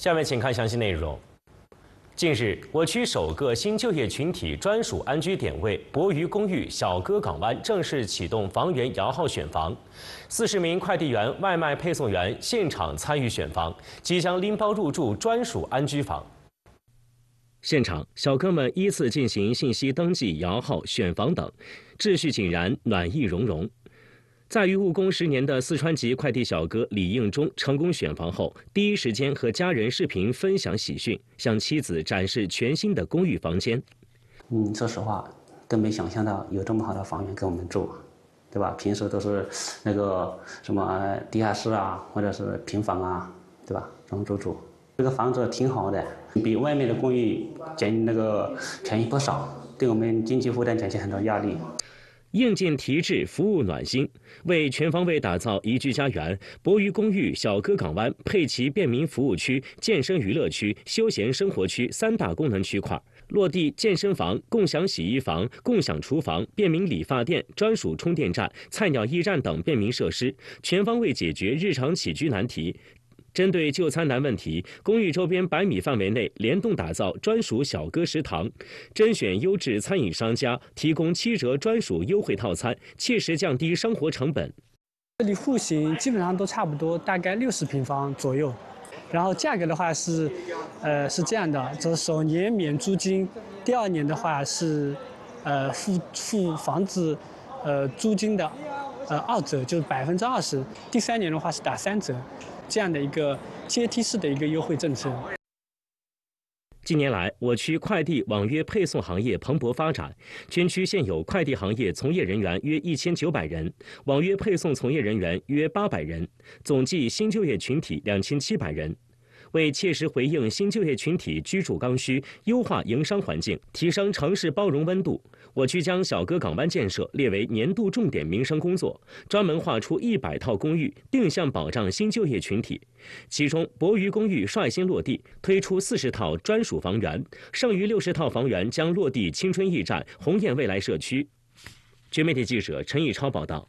下面请看详细内容。近日，我区首个新就业群体专属安居点位博渝公寓小鸽港湾正式启动房源摇号选房，40名快递员、外卖配送员现场参与选房，即将拎包入住专属安居房。现场，小哥们依次进行信息登记、摇号、选房等，秩序井然，暖意融融。在渝务工10年的四川籍快递小哥李应忠成功选房后，第一时间和家人视频分享喜讯，向妻子展示全新的公寓房间。 说实话，都没想象到有这么好的房源给我们住，对吧？平时都是那个什么地下室啊，或者是平房啊，对吧？这种住。这个房子挺好的，比外面的公寓便宜不少，对我们经济负担减轻很多压力。 硬件提质，服务暖心，为全方位打造宜居家园，博渝公寓小鸽港湾配齐便民服务区、健身娱乐区、休闲生活区3大功能区块，落地健身房、共享洗衣房、共享厨房、便民理发店、专属充电站、菜鸟驿站等便民设施，全方位解决日常起居难题。针对就餐难问题，公寓周边100米范围内联动打造专属小鸽食堂，甄选优质餐饮商家，提供7折专属优惠套餐，切实降低生活成本。 这里户型基本上都差不多，大概60平方左右。然后价格的话是这样的，这首年免租金，第2年的话是付房子租金的2折，就是20%，第3年的话是打3折。这样的一个阶梯式的一个优惠政策。 近年来，我区快递网约配送行业蓬勃发展，全区现有快递行业从业人员约1900人，网约配送从业人员约800人，总计新就业群体2700人。为切实回应新就业群体居住刚需，优化营商环境，提升城市包容温度，我区将小鸽港湾建设列为年度重点民生工作，专门划出100套公寓，定向保障新就业群体。其中，博渝公寓率先落地，推出40套专属房源，剩余60套房源将落地青春驿站、鸿雁未来社区。全媒体记者陈毅超报道。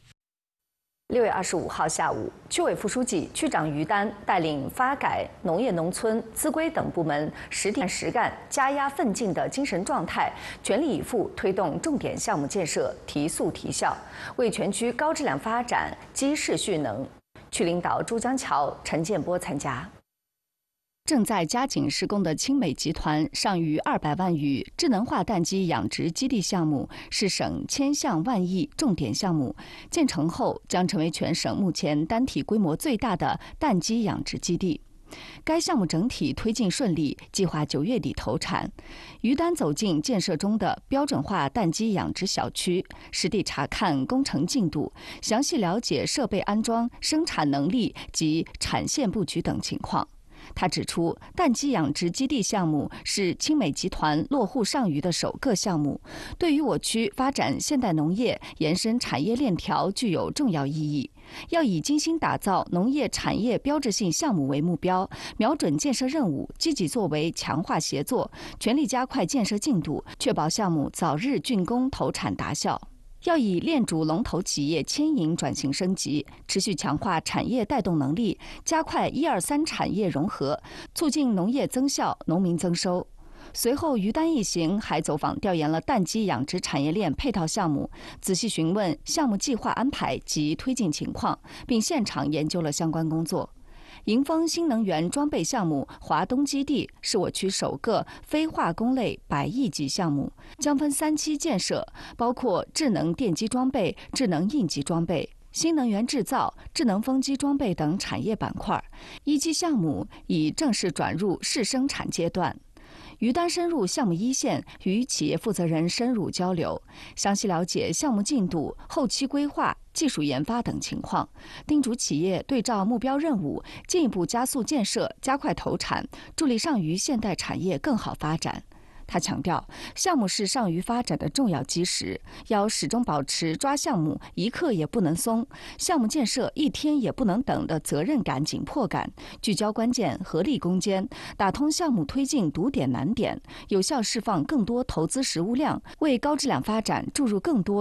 6月25号下午，区委副书记、区长于丹带领发改、农业农村、资规等部门实地实干、加压奋进的精神状态，全力以赴推动重点项目建设提速提效，为全区高质量发展积势蓄能。区领导朱江桥、陈建波参加。正在加紧施工的青美集团尚余200万余智能化蛋鸡养殖基地项目是省千项万亿重点项目，建成后将成为全省目前单体规模最大的蛋鸡养殖基地。该项目整体推进顺利，计划9月底投产。于丹走进建设中的标准化蛋鸡养殖小区，实地查看工程进度，详细了解设备安装、生产能力及产线布局等情况。他指出，蛋鸡养殖基地项目是青美集团落户上虞的首个项目，对于我区发展现代农业、延伸产业链条具有重要意义。要以精心打造农业产业标志性项目为目标，瞄准建设任务，积极作为强化协作，全力加快建设进度，确保项目早日竣工投产达效。要以链主龙头企业牵引转型升级，持续强化产业带动能力，加快1、2、3产业融合，促进农业增效、农民增收。随后，于丹一行还走访调研了蛋鸡养殖产业链配套项目，仔细询问项目计划安排及推进情况，并现场研究了相关工作。迎丰新能源装备项目华东基地是我区首个非化工类100亿级项目，将分3期建设，包括智能电机装备、智能应急装备、新能源制造、智能风机装备等产业板块。1期项目已正式转入试生产阶段。于丹深入项目一线，与企业负责人深入交流，详细了解项目进度、后期规划、技术研发等情况，叮嘱企业对照目标任务，进一步加速建设、加快投产，助力上虞现代产业更好发展。他强调，项目是上虞发展的重要基石，要始终保持抓项目一刻也不能松、项目建设一天也不能等的责任感、紧迫感，聚焦关键，合力攻坚，打通项目推进堵点难点，有效释放更多投资实物量，为高质量发展注入更多